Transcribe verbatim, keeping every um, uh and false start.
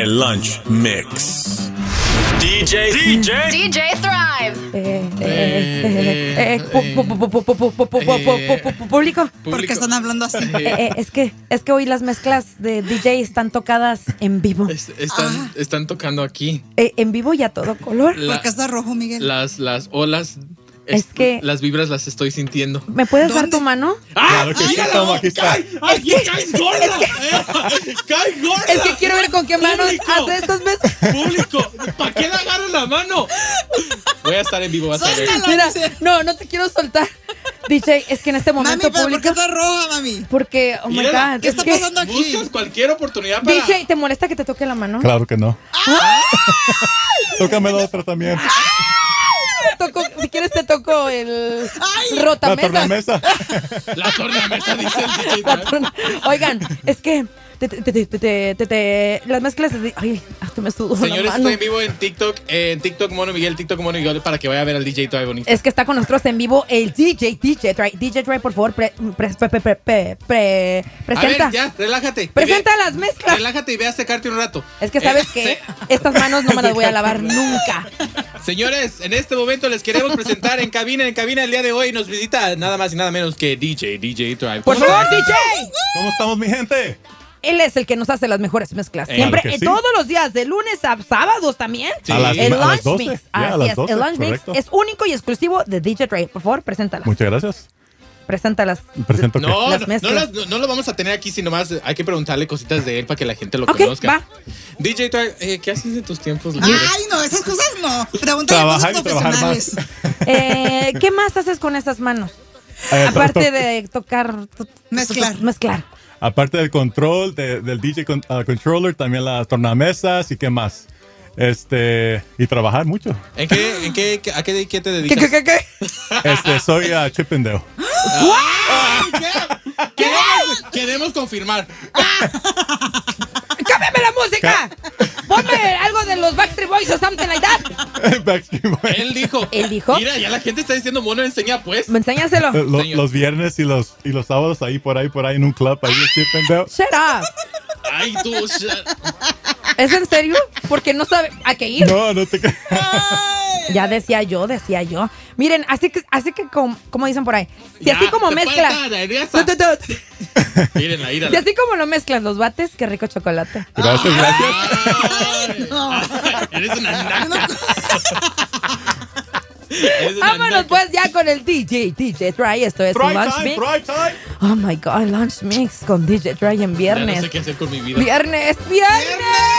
El Lunch Mix. D J, D J, D J Thrive. Eh, eh, eh, público. ¿Por qué están hablando así? Eh, es que es que hoy las mezclas de D J están tocadas en vivo. Es- están, Ah. están tocando aquí. Eh, en vivo y a todo color. La- ¿Por qué está rojo, Miguel? las, las olas. Es que- Las vibras las estoy sintiendo. ¿Me puedes dar ¿Dónde? tu mano? Claro que sí, toma, aquí está. ¡Aquí caes gorda! ¡Caes gorda! Es que quiero ver con qué manos Público. hace estas mezclas. ¡Público! ¿Para qué le agarro la mano? Voy a estar en vivo, vas a ver. Suéltala. Mira, dice. no, no te quiero soltar. D J, es que en este Mami, momento ¿pero por qué público. está roja, mami? Porque, oh my Mírala, God. ¿Qué es está que- pasando aquí? Buscas cualquier oportunidad para... D J, ¿te molesta que te toque la mano? Claro que no. Tócame la otra también. Te toco- si quieres te toco el Ay. La rotamesa. tornamesa. La tornamesa, dice el D J. La torna- Oigan, es que te, te, te, te, te, te- te- las mezclas de... Ay, hasta me sudó la Señores, mano. estoy en vivo en TikTok, eh, en TikTok Mono Miguel, TikTok Mono Miguel, para que vaya a ver al D J Thrive bonito. Es que está con nosotros en vivo el D J, D J Thrive. D J Thrive, por favor, pre, pre, pre, pre, pre- pre- pre- A presenta. ver, ya, relájate. Presenta Y ve- las mezclas. Relájate y ve a secarte un rato. Es que sabes Eh, que se- estas manos no me las voy a lavar nunca. Señores, en este momento les queremos presentar en cabina, en cabina el día de hoy nos visita nada más y nada menos que D J, D J Thrive. Por ¿Cómo favor, estás? D J. ¿Cómo estamos, mi gente? Él es el que nos hace las mejores mezclas. Eh, Siempre, claro que eh, sí. todos los días, de lunes a sábados también. Sí. A las, El a las Lunch doce. Mix. Ya, a Así las es, doce, el Lunch Mix correcto. es único y exclusivo de D J Thrive. Por favor, preséntalas. Muchas gracias. Preséntalas. Presento que... No, Las no, mezclas. no, las- no- no lo vamos a tener aquí, sino más hay que preguntarle cositas de él para que la gente lo Ok, conozca. va. D J Thrive, eh, ¿qué haces de tus tiempos libres? Ay, no, esas cosas no. Pregúntale Trabajar cosas y trabajar profesionales. más. Eh, ¿Qué más haces con esas manos? Eh, Aparte to- de tocar. to- to- Mezclar. Mezclar. Aparte del control, de- del D J con- uh, controller, también las tornamesas y qué más. Este, y trabajar mucho. ¿En qué, en qué, qué- a qué, qué te ¿Qué, dedicas? qué, qué, qué? Este, soy uh, Chippendale. Queremos, queremos confirmar. ¡Cámbiame la música! Ponme algo de los Backstreet Boys o something like that. Backstreet Boys. Él dijo. ¿Él dijo? Mira, ya la gente está diciendo mono enseña pues. Enséñaselo. Eh, lo- Señor. los viernes y los, y los sábados ahí por ahí, por ahí en un club ahí de Chippendale. Shut up. Ay, tú. sh- ¿Es en serio? Porque no sabe. Hay que ir. No, no te creas. Ya decía yo, decía yo. Miren, así que, así que como, como dicen por ahí. Si Ya, así como te mezcla. puedes dar, Ariasa. Tu, tu, tu. Mírenla, Si mírala. así como lo mezclas los bates, qué rico chocolate. Gracias, gracias. Ay, ay, Eres una naca. Eres una Vámonos naca. pues ya con el D J, D J Try. Esto es un Try Lunch time, Mix. try time. Oh my God, Lunch Mix con D J Try en Ya viernes. no sé qué hacer con mi vida. Viernes, viernes.